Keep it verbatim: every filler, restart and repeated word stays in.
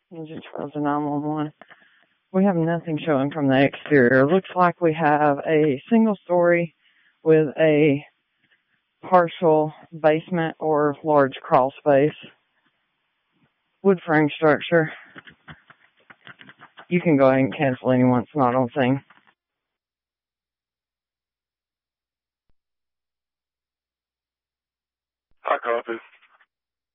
Engine twelve to nine one one. We have nothing showing from the exterior. Looks like we have a single story with a partial basement or large crawl space. Wood frame structure. You can go ahead and cancel anyone that's not on scene. Hot copy.